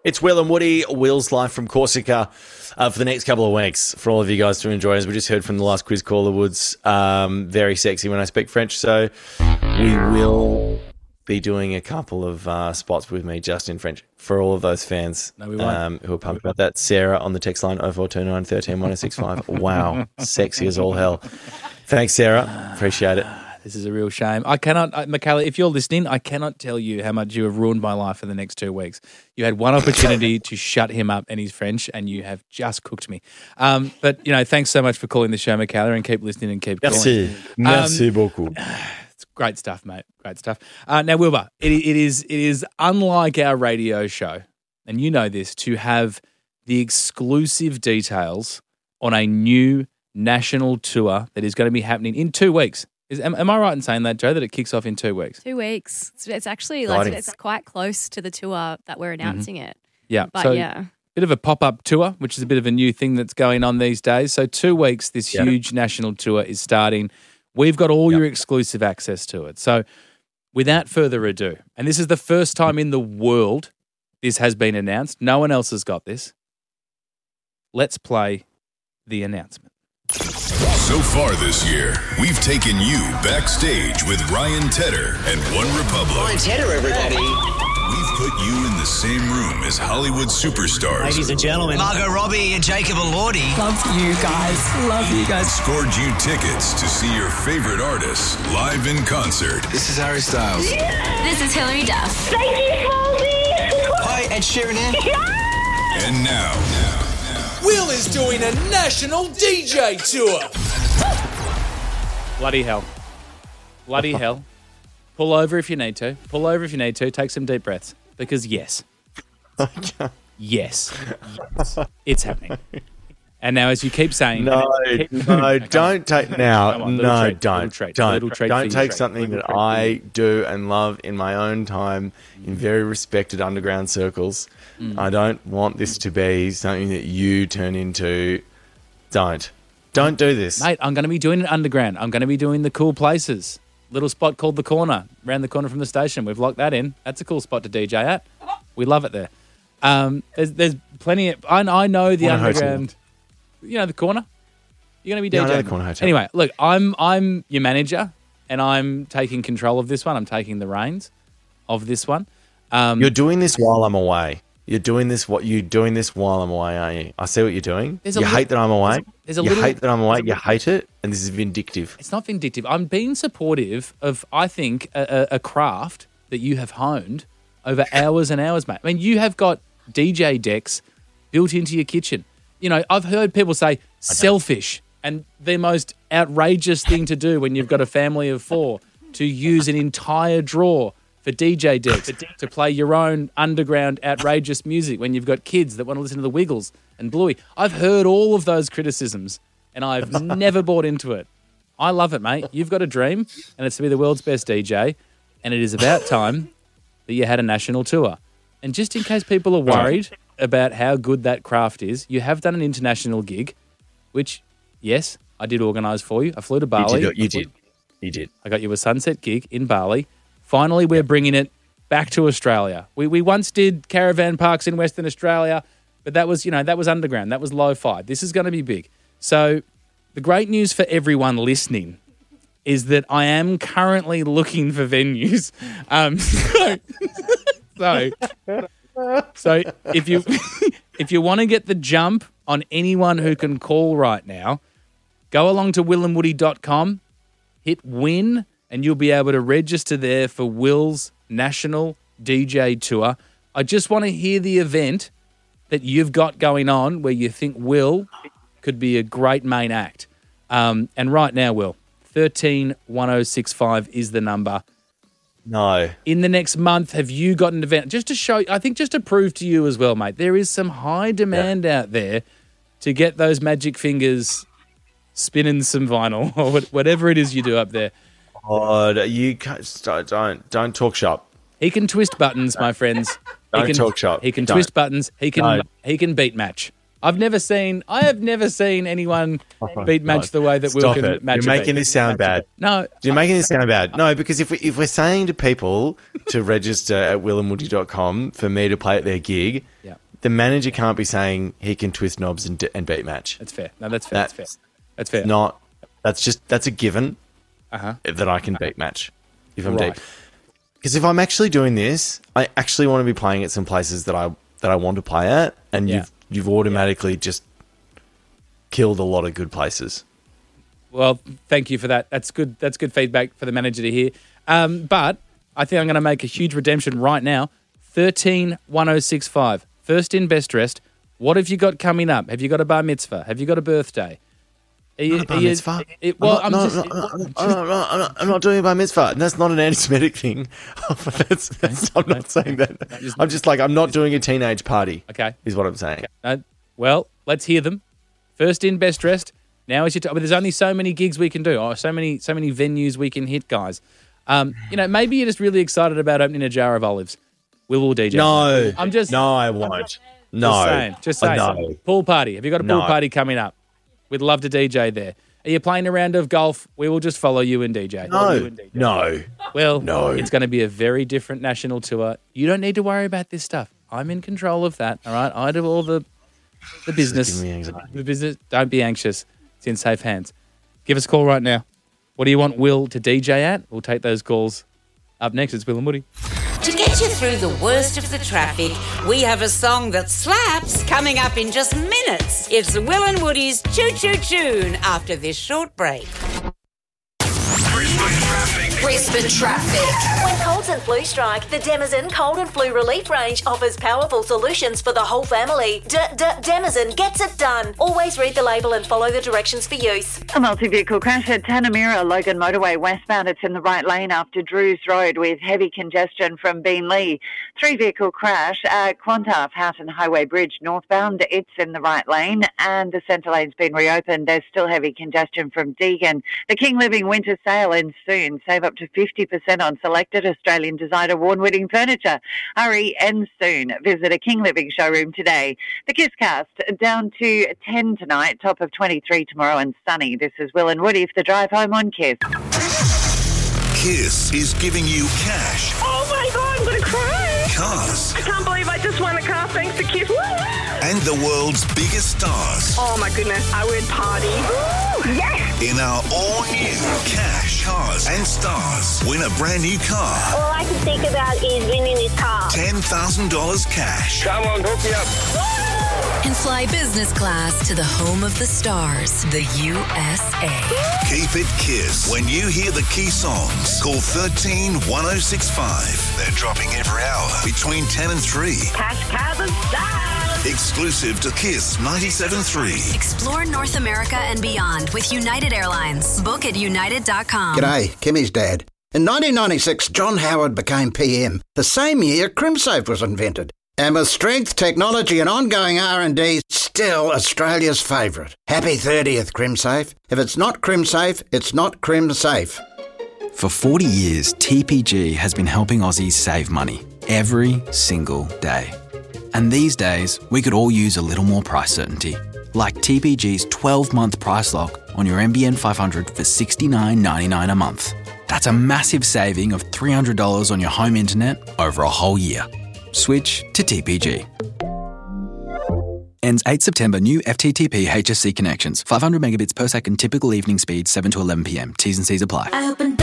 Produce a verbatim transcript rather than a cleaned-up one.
It's Will and Woody, Will's live from Corsica uh, for the next couple of weeks for all of you guys to enjoy. As we just heard from the last quiz caller, Woods, um, very sexy when I speak French. So we will be doing a couple of uh, spots with me just in French for all of those fans no, we won't. Um, who are pumped about that. Sarah on the text line oh four two nine, one three one oh six five. Wow, sexy as all hell. Thanks, Sarah. Appreciate it. This is a real shame. I cannot, uh, Michaela, if you're listening, I cannot tell you how much you have ruined my life for the next two weeks. You had one opportunity to shut him up and his French, and you have just cooked me. Um, but, you know, thanks so much for calling the show, Michaela, and keep listening and keep Merci. calling. Merci um, beaucoup. It's great stuff, mate. Great stuff. Uh, now, Wilbur, it, it is it is unlike our radio show, and you know this, to have the exclusive details on a new national tour that is going to be happening in two weeks. Is, am, am I right in saying that, Joe, that it kicks off in two weeks? Two weeks. It's, it's actually like Exciting. it's quite close to the tour that we're announcing mm-hmm. it. Yeah. But so, yeah. Bit of a pop-up tour, which is a bit of a new thing that's going on these days. So two weeks, this yep. huge national tour is starting. We've got all yep. your exclusive access to it. So without further ado, and this is the first time in the world this has been announced. No one else has got this. Let's play the announcement. So far this year, we've taken you backstage with Ryan Tedder and One Republic. Ryan Tedder, everybody. We've put you in the same room as Hollywood superstars. Ladies and gentlemen, Margot Robbie and Jacob Elordi. Love you guys. Love you guys. Scored you tickets to see your favorite artists live in concert. This is Harry Styles. Yeah. This is Hilary Duff. Thank you, Halsey. Hi, Ed Sheeran here. Yeah. And now, now, now, Will is doing a national D J tour. Bloody hell. Bloody hell. Pull over if you need to. Pull over if you need to. Take some deep breaths. Because yes. Yes. Yes. It's happening. And now as you keep saying... No, keep, no, don't take... Now, on, no, treat, don't. treat, Don't, treat don't take treat, something that I do and love in my own time in very respected underground circles. Mm. I don't want this to be something that you turn into. Don't. Don't do this. Mate, I'm going to be doing it underground. I'm going to be doing the cool places. Little spot called The Corner, around the corner from the station. We've locked that in. That's a cool spot to D J at. We love it there. Um, there's, there's plenty of... I, I know the Corner underground... Hotel. You know, The Corner? You're going to be DJing. Yeah, I know the Corner Hotel. Anyway, look, I'm I'm your manager, and I'm taking control of this one. I'm taking the reins of this one. Um, You're doing this while I'm away. You're doing this. What you're doing this while I'm away, aren't you? I see what you're doing. You li- hate that I'm away. There's a you little, hate that I'm away. You hate it, and this is vindictive. It's not vindictive. I'm being supportive of, I think, a, a, a craft that you have honed over hours and hours, mate. I mean, you have got D J decks built into your kitchen. You know, I've heard people say selfish, and the most outrageous thing to do when you've got a family of four to use an entire drawer for D J decks to play your own underground outrageous music when you've got kids that want to listen to the Wiggles and Bluey. I've heard all of those criticisms and I've never bought into it. I love it, mate. You've got a dream and it's to be the world's best D J, and it is about time that you had a national tour. And just in case people are worried about how good that craft is, you have done an international gig, which, yes, I did organise for you. I flew to Bali. You did. You did. You did. I got you a sunset gig in Bali. Finally, we're bringing it back to Australia. We we once did caravan parks in Western Australia, but that was, you know, that was underground. That was lo-fi. This is going to be big. So the great news for everyone listening is that I am currently looking for venues. Um, so, so, so if you if you want to get the jump on anyone who can call right now, go along to will and woody dot com, hit win, and you'll be able to register there for Will's National D J Tour. I just want to hear the event that you've got going on where you think Will could be a great main act. Um, and right now, Will, thirteen one oh six five is the number. No. In the next month, have you got an event? Just to show, I think just to prove to you as well, mate, there is some high demand yeah. out there to get those magic fingers spinning some vinyl or whatever it is you do up there. God, you can't, don't don't talk shop. He can twist buttons, my friends. Don't he can, talk shop. He can don't. twist buttons. He can no. he can beat match. I've never seen. I have never seen anyone beat Madge the way that Will Stop can it. Madge You're beat. making this sound bad. No, You're making this sound bad. No, because if, we, if we're saying to people to register at will and woody dot com for me to play at their gig, Yeah. the manager can't be saying he can twist knobs and, and beat Match. that's fair. No, that's fair. That's, That's fair. That's fair. Not. That's just that's a given Uh-huh. that I can beat Match if I'm Right. deep. Because if I'm actually doing this, I actually want to be playing at some places that I that I want to play at, and Yeah. you've you've automatically just killed a lot of good places. Well, thank you for that. That's good. That's good feedback for the manager to hear. Um, but I think I'm going to make a huge redemption right now. Thirteen one oh six five. First in, best dressed. What have you got coming up? Have you got a bar mitzvah? Have you got a birthday? Are you, Not a bar are you- mitzvah. it- well, I'm, I'm not, just. no, no, no, I'm, not, I'm, not, I'm not doing a bar mitzvah. That's not an anti-Semitic thing. that's, that's, I'm not saying that. I'm just like, I'm not doing a teenage party. Okay. Is what I'm saying. Uh, well, let's hear them. First in, best dressed. Now is your time. But there's only so many gigs we can do, or so many, so many venues we can hit, guys. Um, you know, maybe you're just really excited about opening a jar of olives. We will D J. No. I'm just. No, I won't. No. Just saying. Just saying. No. Pool party. Have you got a pool No. party coming up? We'd love to D J there. Are you playing a round of golf? We will just follow you and D J. Follow you No. and D J. No. Well, No. it's going to be a very different national tour. You don't need to worry about this stuff. I'm in control of that. All right. I do all the the business. Giving me anxiety. The business. Don't be anxious. It's in safe hands. Give us a call right now. What do you want Will to D J at? We'll take those calls. Up next, it's Will and Woody. To get you through the worst of the traffic, we have a song that slaps coming up in just minutes. It's Will and Woody's Choo Choo Tune after this short break. Brisbane traffic. When colds and flu strike, the Demazen Cold and Flu Relief range offers powerful solutions for the whole family. D-D-Demazen gets it done. Always read the label and follow the directions for use. A multi-vehicle crash at Tanamira Logan Motorway westbound. It's in the right lane after Drews Road with heavy congestion from Beenleigh. Three-vehicle crash at Quantarf Houghton Highway Bridge northbound. It's in the right lane and the centre lane's been reopened. There's still heavy congestion from Deagon. The King Living Winter Sale ends soon. Save up to fifty percent on selected Australian Design Award-winning furniture. Hurry, ends soon. Visit a King Living showroom today. The Kisscast down to ten tonight, top of twenty-three tomorrow and sunny. This is Will and Woody for the drive home on Kiss. Kiss is giving you cash, Oh my God, I'm going to cry. cars, I can't believe I just won a car thanks to Kiss. Woo! and the world's biggest stars Oh my goodness, I would party. Woo! Yes! in our all-new Cash, Cars and Stars. Win a brand new car, All I can think about is winning this car. ten thousand dollars cash. Come on, hook me up. And fly business class to the home of the stars, the U S A. Keep it Kiss. When you hear the key songs, call thirteen one oh six five. They're dropping every hour between ten and three. Cash, cars and stars. Exclusive to Kiss ninety-seven point three. Explore North America and beyond with United Airlines. Book at united dot com. G'day, Kimmy's dad. In nineteen ninety-six, John Howard became P M. The same year, CrimSafe was invented. And with strength, technology and ongoing R and D, still Australia's favourite. Happy thirtieth, CrimSafe. If it's not CrimSafe, it's not CrimSafe. For forty years, T P G has been helping Aussies save money every single day. And these days, we could all use a little more price certainty. Like T P G's twelve-month price lock on your M B N five hundred for sixty-nine ninety-nine a month. That's a massive saving of three hundred dollars on your home internet over a whole year. Switch to T P G. Ends eighth September. New F T T P H S C connections. five hundred megabits per second. Typical evening speed seven to eleven p m. T's and C's apply.